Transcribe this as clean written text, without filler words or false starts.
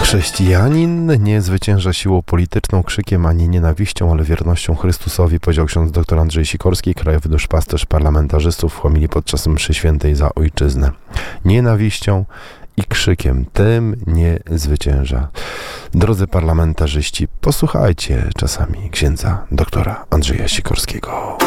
Chrześcijanin nie zwycięża siłą polityczną, krzykiem ani nienawiścią, ale wiernością Chrystusowi, powiedział ksiądz dr Andrzej Sikorski, krajowy duszpasterz parlamentarzystów w homilii podczas mszy świętej za ojczyznę. Nienawiścią i krzykiem tym nie zwycięża. Drodzy parlamentarzyści, posłuchajcie czasami księdza doktora Andrzeja Sikorskiego.